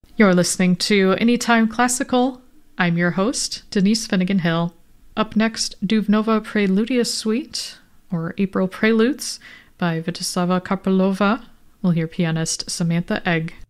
You're listening to Anytime Classical. I'm your host, Denise Finnegan Hill. Up next, Dubnova Preludia Suite, or April Preludes, by Vyacheslava Karpelova. We'll hear pianist Samantha Egg.